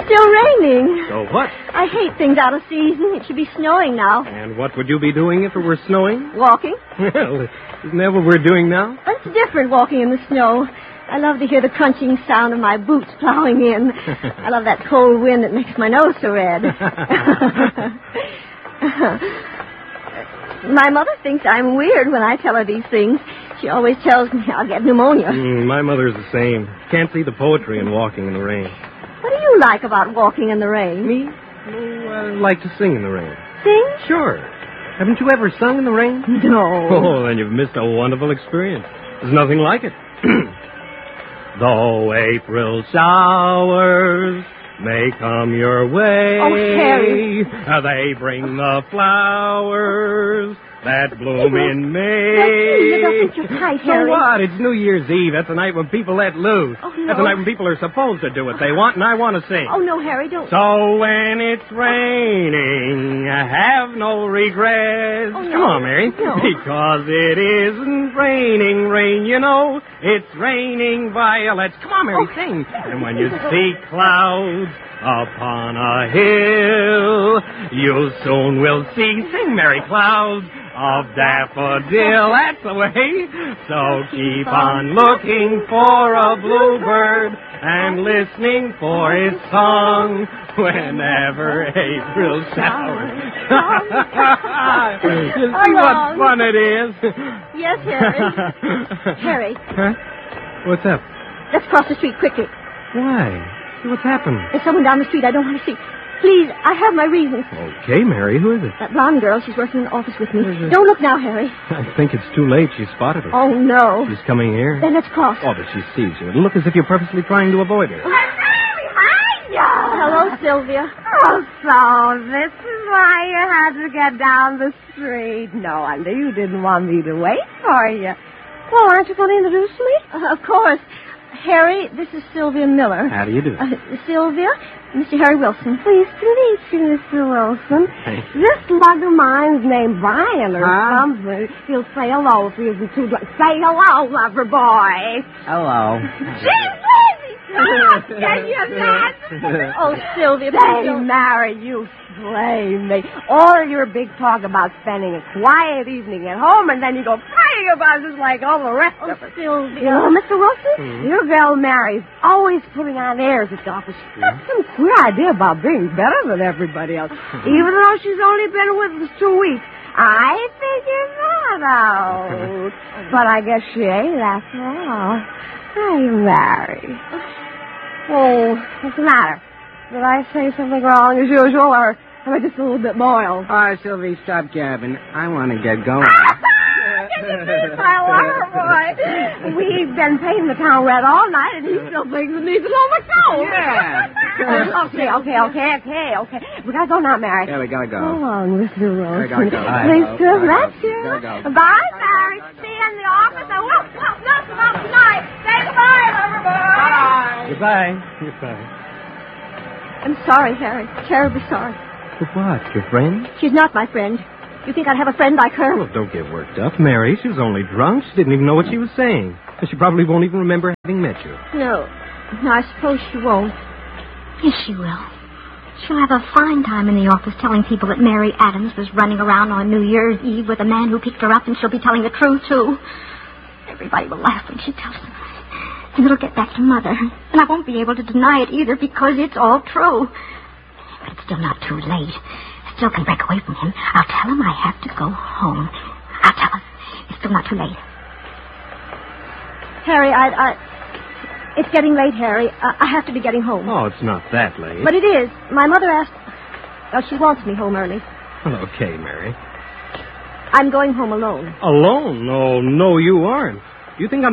still raining. So what? I hate things out of season. It should be snowing now. And what would you be doing if it were snowing? Walking. Well, isn't that what we're doing now? It's different walking in the snow. I love to hear the crunching sound of my boots plowing in. I love that cold wind that makes my nose so red. My mother thinks I'm weird when I tell her these things. She always tells me I'll get pneumonia. My mother's the same. Can't see the poetry in walking in the rain. What do you like about walking in the rain? Me? Oh, I like to sing in the rain. Sing? Sure. Haven't you ever sung in the rain? No. Oh, then you've missed a wonderful experience. There's nothing like it. Though April showers may come your way. Oh, Harry. They bring the flowers that bloom in May. Now, please, you're tight, So Harry. what? It's New Year's Eve. That's the night when people let loose. Oh, no. That's the night when people are supposed to do what they want, and I want to sing. Oh, no, Harry, don't. So when it's raining, have no regrets. Oh, no. Come on, Mary. No. Because it isn't raining rain, you know. It's raining violets. Come on, Mary, sing. And when you see clouds upon a hill, you soon will see, sing, Mary, clouds of daffodil. That's the way. So keep on looking for a bluebird and listening for his song whenever April showers. You see what fun it is? Yes, Harry. Harry. Huh? What's up? Let's cross the street quickly. Why? What's happened? There's someone down the street I don't want to see. Please, I have my reasons. Okay, Mary. Who is it? That blonde girl, she's working in the office with me. Where is it? Don't look now, Harry. I think it's too late. She spotted her. Oh, no. She's coming here. Then let's cross. Oh, but she sees you. It'll look as if you're purposely trying to avoid her. Hello, Sylvia. Oh, so this is why you had to get down the street. No wonder you didn't want me to wait for you. Well, aren't you going to introduce me? Of course. Harry, this is Sylvia Miller. How do you do? Sylvia, Mr. Harry Wilson. Pleased to meet you, Mr. Wilson. Thanks. This slug of mine's named Brian or Huh? something. He'll say hello if he isn't too... Say hello, lover boy. Hello. Can you imagine? Oh, Sylvia, please Say, don't. Mary, you slay me. All your big talk about spending a quiet evening at home, and then you go praying about it like all the rest Oh, of us. Sylvia. You know, Mr. Wilson, your girl Mary's always putting on airs at the office. She's got some queer idea about being better than everybody else, even though she's only been with us 2 weeks. I figured that out. But I guess she ain't after all. Hey, Mary. Oh, what's the matter? Did I say something wrong as usual, or am I just a little bit boiled? Oh, Sylvie, stop jabbing. I want to get going. Can you please, my lover boy? We've been painting the town red all night, and he still thinks it needs another coat. Yeah. Okay. We gotta go now, Mary. Yeah, we gotta go. So long, Mr. Wilson. gotta go. Please to have met you. Gotta go. Bye, Mary. See you in the office. And we'll nothing up tonight. Say goodbye, lover boy. Goodbye. Goodbye. I'm sorry, Harry. Terribly sorry. For what? Your friend? She's not my friend. You think I'd have a friend like her? Well, don't get worked up, Mary. She was only drunk. She didn't even know what she was saying. And she probably won't even remember having met you. No, I suppose she won't. Yes, she will. She'll have a fine time in the office telling people that Mary Adams was running around on New Year's Eve with a man who picked her up, and she'll be telling the truth, too. Everybody will laugh when she tells them. And it'll get back to Mother. And I won't be able to deny it either because it's all true. But it's still not too late. I still can break away from him. I'll tell him I have to go home. I'll tell him. It's still not too late. Harry, it's getting late, Harry. I have to be getting home. Oh, it's not that late. But it is. My mother asked... Well, she wants me home early. Well, okay, Mary. I'm going home alone. Alone? Oh, no, you aren't. You think I'm